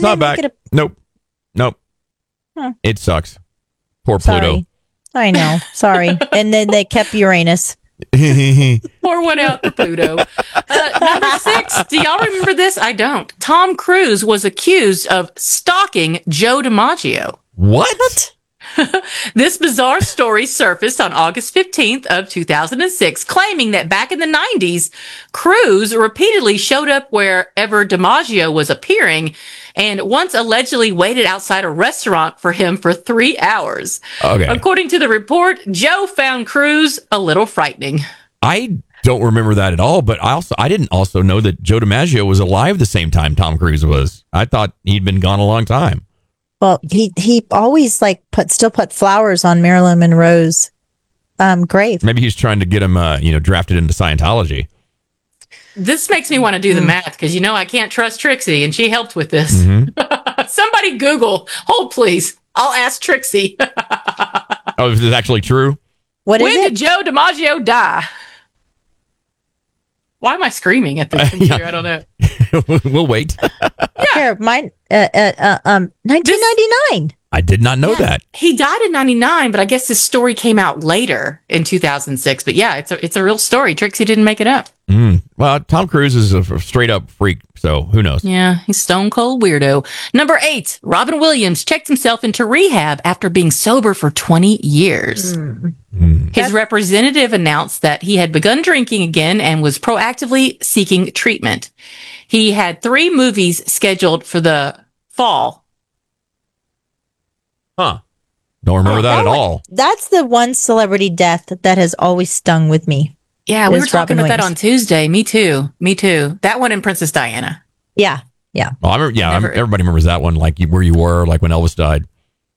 not back. Nope. It sucks. Poor Pluto. Sorry. I know. Sorry. And then they kept Uranus. Pour one out for Pluto. Number 6. Do y'all remember this? I don't. Tom Cruise was accused of stalking Joe DiMaggio. What? This bizarre story surfaced on August 15th of 2006, claiming that back in the 90s, Cruise repeatedly showed up wherever DiMaggio was appearing and once allegedly waited outside a restaurant for him for 3 hours. Okay. According to the report, Joe found Cruise a little frightening. I don't remember that at all, but I didn't also know that Joe DiMaggio was alive the same time Tom Cruise was. I thought he'd been gone a long time. Well, he always still put flowers on Marilyn Monroe's grave. Maybe he's trying to get him drafted into Scientology. This makes me want to do the math because, I can't trust Trixie, and she helped with this. Mm-hmm. Somebody Google. Hold, please. I'll ask Trixie. Oh, is this actually true? When did Joe DiMaggio die? Why am I screaming at the computer? I don't know. We'll wait. Here, mine, 1999. I did not know that. He died in 99, but I guess this story came out later in 2006. But yeah, it's a real story. Trixie didn't make it up. Well, Tom Cruise is a straight up freak, so who knows? Yeah, he's stone cold weirdo. Number 8, Robin Williams checked himself into rehab after being sober for 20 years. His representative announced that he had begun drinking again and was proactively seeking treatment. He had 3 movies scheduled for the fall. Huh. Don't remember that at all. That's the one celebrity death that has always stung with me. Yeah, we were talking about that on Tuesday. Me too. That one and Princess Diana. Yeah. Well, everybody remembers that one, like where you were, like when Elvis died.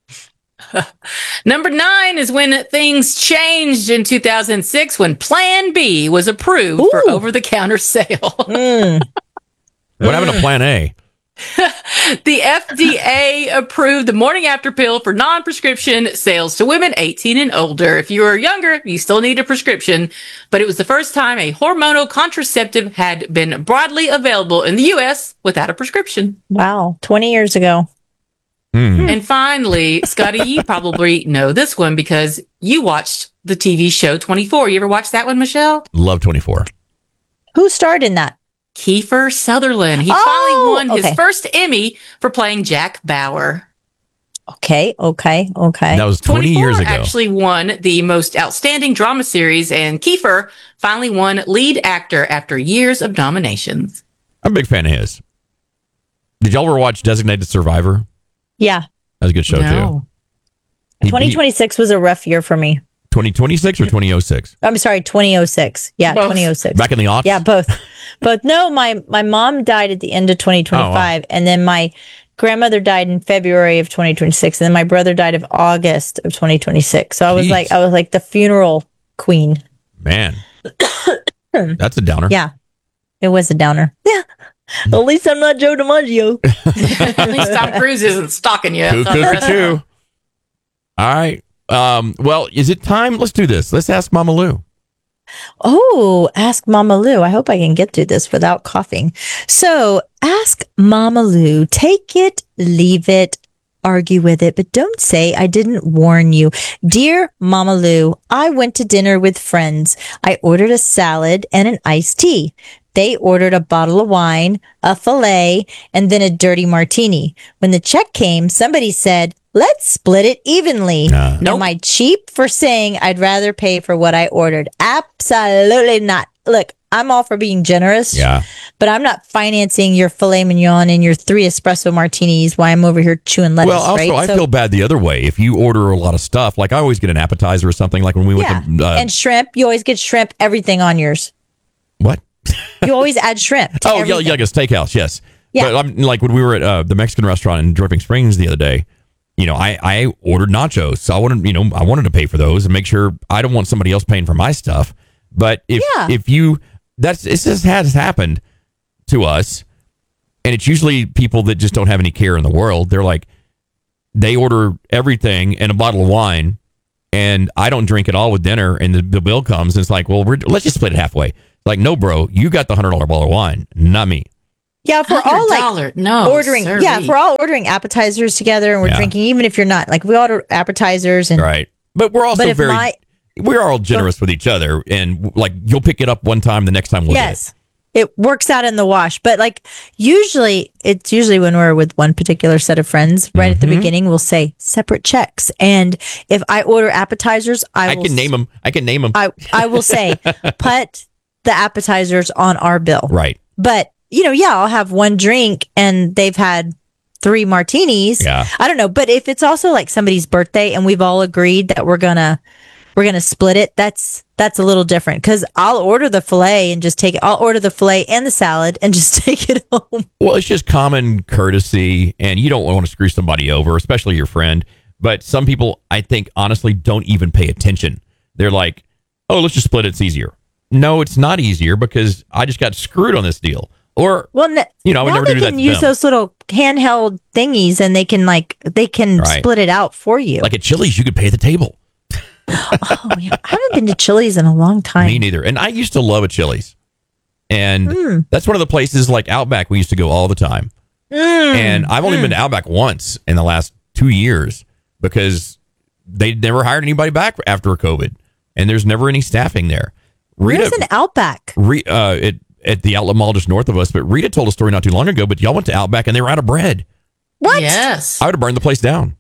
Number 9 is when things changed in 2006 when Plan B was approved for over-the-counter sale. What happened to Plan A? The FDA approved the morning after pill for non-prescription sales to women 18 and older. If you are younger, you still need a prescription, but it was the first time a hormonal contraceptive had been broadly available in the U.S. without a prescription. Wow, 20 years ago. And finally, Scotty, you probably know this one because you watched the TV show 24. You ever watched that one, Michelle? Love 24. Who starred in that? Kiefer Sutherland. He finally won his first Emmy for playing Jack Bauer. Okay. That was 20 years ago. Actually won the most outstanding drama series, and Kiefer finally won lead actor after years of nominations. I'm a big fan of his. Did y'all ever watch Designated Survivor? Yeah. That was a good show, too. 2026 was a rough year for me. 2026 or 2006? I'm sorry, 2006. Yeah, Both. 2006. Back in the aughts? Yeah, both. But no, my mom died at the end of 2025, and then my grandmother died in February of 2026, and then my brother died of August of 2026. So I was like the funeral queen. Man. That's a downer. Yeah. It was a downer. Yeah. At least I'm not Joe DiMaggio. At least Tom Cruise isn't stalking you. Cuckoo. All right. Well, is it time? Let's do this. Let's ask Mama Lou. Oh, ask Mama Lou. I hope I can get through this without coughing. So ask Mama Lou. Take it, leave it, argue with it, but don't say I didn't warn you. Dear Mama Lou, I went to dinner with friends. I ordered a salad and an iced tea. They ordered a bottle of wine, a filet, and then a dirty martini. When the check came, somebody said, let's split it evenly. Nope. Am I cheap for saying I'd rather pay for what I ordered? Absolutely not. Look, I'm all for being generous, but I'm not financing your filet mignon and your 3 espresso martinis while I'm over here chewing lettuce. Well, also, I feel bad the other way. If you order a lot of stuff, like I always get an appetizer or something, like when we went to... and shrimp. You always get shrimp, everything on yours. What? You always add shrimp. Everything. Yeah, like a steakhouse, yes. Yeah. But I'm like when we were at the Mexican restaurant in Dripping Springs the other day, I ordered nachos. So I wanted to pay for those and make sure I don't want somebody else paying for my stuff. But if you... It just has happened to us, and it's usually people that just don't have any care in the world. They're like, they order everything and a bottle of wine, and I don't drink it all with dinner, and the bill comes, and it's like, well, let's just split it halfway. Like, no, bro, you got the $100 bottle of wine, not me. Yeah, if we're all like ordering, sirree. if we're all ordering appetizers together and we're drinking, even if you're not, like we order appetizers and right. But we're also we're all generous with each other, and like you'll pick it up one time, the next time we'll get it. It works out in the wash. But like it's usually when we're with one particular set of friends, right at the beginning, we'll say separate checks. And if I order appetizers, I can name them. I will say, put the appetizers on our bill. Right. But, I'll have one drink and they've had 3 martinis. Yeah. I don't know. But if it's also like somebody's birthday and we've all agreed that we're gonna split it, that's a little different, because I'll order the filet and just take it. I'll order the filet and the salad and just take it home. Well, it's just common courtesy, and you don't want to screw somebody over, especially your friend. But some people, I think, honestly, don't even pay attention. They're like, oh, let's just split it. It's easier. No, it's not easier, because I just got screwed on this deal. Or, I would never do that. They can use those little handheld thingies, and they can split it out for you. Like at Chili's, you could pay the table. Oh, yeah. I haven't been to Chili's in a long time. Me neither. And I used to love a Chili's. And that's one of the places like Outback we used to go all the time. And I've only been to Outback once in the last 2 years, because they never hired anybody back after COVID. And there's never any staffing there. Where's an Outback? At the outlet mall just north of us. But Rita told a story not too long ago, but y'all went to Outback and they were out of bread. What? Yes. I would have burned the place down.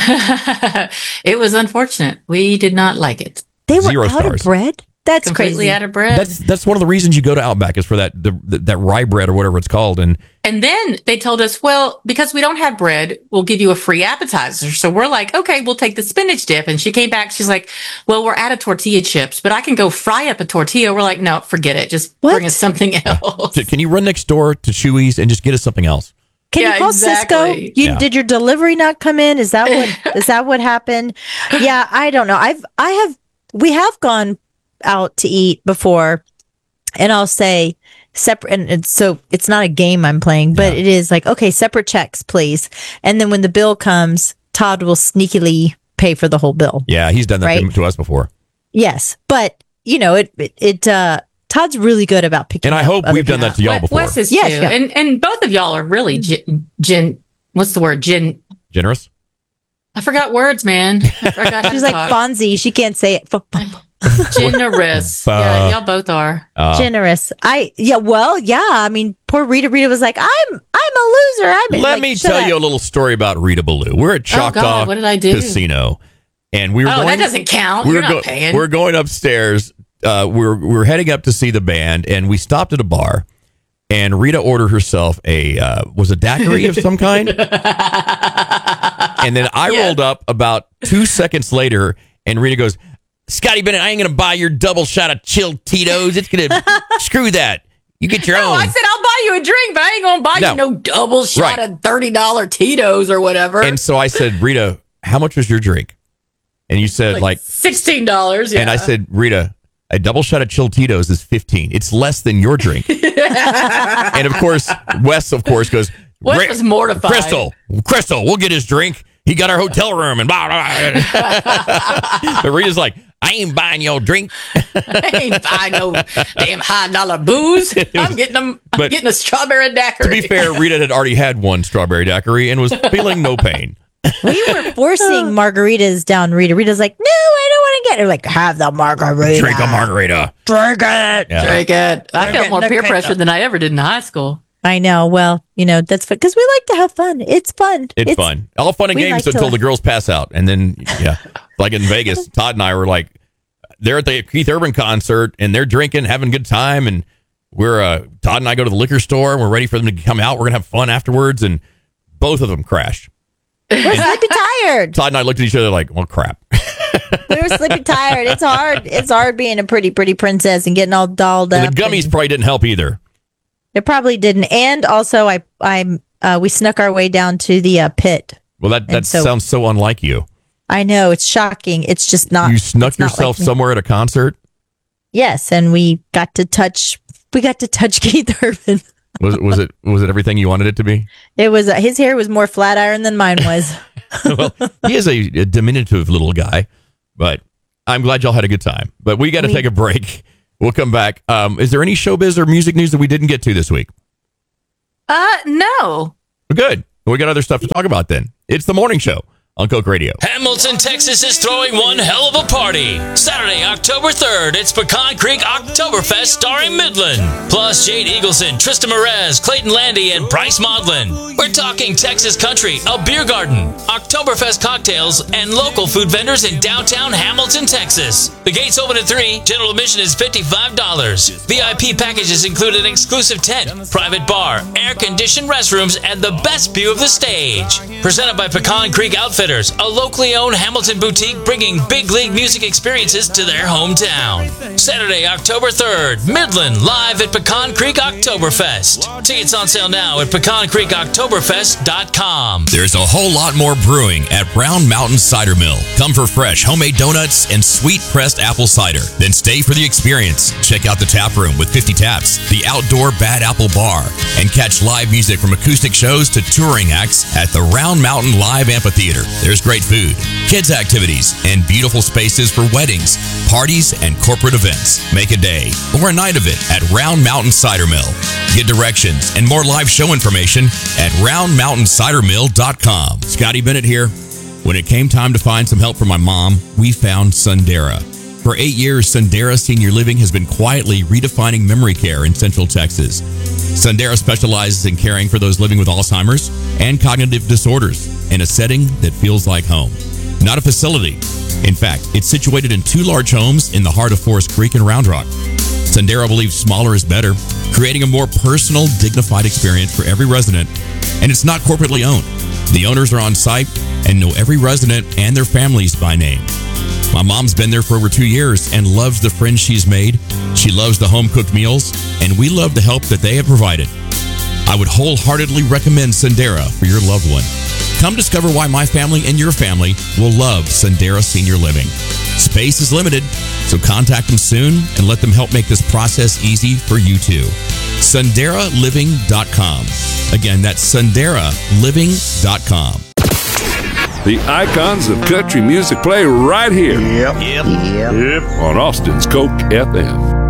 It was unfortunate. We did not like it. They were 0 stars. Out of bread? That's completely crazy. Out of bread. That's one of the reasons you go to Outback, is for that rye bread or whatever it's called. And then they told us, well, because we don't have bread, we'll give you a free appetizer. So we're like, okay, we'll take the spinach dip. And she came back. She's like, well, we're out of tortilla chips, but I can go fry up a tortilla. We're like, no, forget it. Just bring us something else. Can you run next door to Chuy's and just get us something else? Can you call Cisco? Did your delivery not come in? Is that what happened? Yeah, I don't know. We have gone out to eat before, and I'll say separate, and so it's not a game I'm playing, but it is like, okay, separate checks, please. And then when the bill comes, Todd will sneakily pay for the whole bill. Yeah, he's done that to us before. Yes, but Todd's really good about picking. And I hope we've done that to y'all before. Wes is too. Yeah. And both of y'all are really what's the word? Generous? I forgot words, man. She's like Fonzie. She can't say it. Generous. Yeah, y'all both are. Generous. I mean, poor Rita was like, I'm a loser. Let me tell you a little story about Rita Ballou. We're at Choctaw what did I do? Casino, and we were that doesn't count. You're not paying. We're going upstairs. We're heading up to see the band, and we stopped at a bar, and Rita ordered herself a daiquiri of some kind. And then I rolled up about 2 seconds later, and Rita goes, Scotty Bennett, I ain't going to buy your double shot of chilled Tito's. It's going to screw that. You get your own. I said, I'll buy you a drink, but I ain't going to buy you no double shot of $30 Tito's or whatever. And so I said, Rita, how much was your drink? And you said like $16. Yeah. And I said, Rita, a double shot of chilled Tito's is $15. It's less than your drink. And of course, Wes, goes, Wes was mortified. Crystal, we'll get his drink. He got our hotel room and blah, blah, blah. But Rita's like, I ain't buying your drink. I ain't buying no damn $high booze. I'm getting a strawberry daiquiri. To be fair, Rita had already had one strawberry daiquiri and was feeling no pain. We were forcing margaritas down Rita. Rita's like, no, I don't want to get it. We're like, have the margarita. Drink a margarita. Drink it. Yeah. Drink it. I felt more peer pressure than I ever did in high school. I know. Well, that's fun because we like to have fun. It's fun. It's fun. All fun and games until the girls pass out. And then, like in Vegas, Todd and I were like, they're at the Keith Urban concert and they're drinking, having a good time. And we're, Todd and I go to the liquor store and we're ready for them to come out. We're going to have fun afterwards. And both of them crashed. We're sleepy tired. Todd and I looked at each other like, well, crap. We were sleepy tired. It's hard. It's hard being a pretty princess and getting all dolled up. And the gummies probably didn't help either. It probably didn't. And also, we snuck our way down to the pit. Well, that sounds so unlike you. I know. It's shocking. It's just not. You snuck yourself somewhere at a concert? Yes, and we got to touch Keith Urban. Was it everything you wanted it to be? It was. His hair was more flat iron than mine was. Well, he is a diminutive little guy, but I'm glad y'all had a good time. But we got to take a break. We'll come back. Is there any showbiz or music news that we didn't get to this week? No. Good. We got other stuff to talk about then. It's the morning show on Coke Radio. Hamilton, Texas is throwing one hell of a party. Saturday, October 3rd, it's Pecan Creek Oktoberfest starring Midland. Plus Jade Eagleson, Trista Merez, Clayton Landy, and Bryce Maudlin. We're talking Texas country, a beer garden, Oktoberfest cocktails, and local food vendors in downtown Hamilton, Texas. The gates open at 3. General admission is $55. VIP packages include an exclusive tent, private bar, air-conditioned restrooms, and the best view of the stage. Presented by Pecan Creek Outfitters, a locally owned Hamilton boutique bringing big league music experiences to their hometown. Saturday, October 3rd, Midland live at Pecan Creek Oktoberfest. Tickets on sale now at pecancreekoktoberfest.com. There's a whole lot more brewing at Brown Mountain Cider Mill. Come for fresh homemade donuts and sweet pressed apple cider. Then stay for the experience. Check out the tap room with 50 taps, the outdoor Bad Apple Bar, and catch live music from acoustic shows to touring acts at the Round Mountain Live Amphitheater. There's great food, kids' activities, and beautiful spaces for weddings, parties, and corporate events. Make a day or a night of it at Round Mountain Cider Mill. Get directions and more live show information at roundmountaicidermill.com. Scotty Bennett here. When it came time to find some help for my mom, we found Sundera. For 8 years, Sundera Senior Living has been quietly redefining memory care in Central Texas. Sundera specializes in caring for those living with Alzheimer's and cognitive disorders in a setting that feels like home, not a facility. In fact, it's situated in 2 large homes in the heart of Forest Creek and Round Rock. Sundera believes smaller is better, creating a more personal, dignified experience for every resident, and it's not corporately owned. The owners are on site and know every resident and their families by name. My mom's been there for over 2 years and loves the friends she's made. She loves the home-cooked meals, and we love the help that they have provided. I would wholeheartedly recommend Sundera for your loved one. Come discover why my family and your family will love Sundera Senior Living. Space is limited, so contact them soon and let them help make this process easy for you too. SunderaLiving.com. Again, that's SunderaLiving.com. The icons of country music play right here. Yep. On Austin's Coke FM.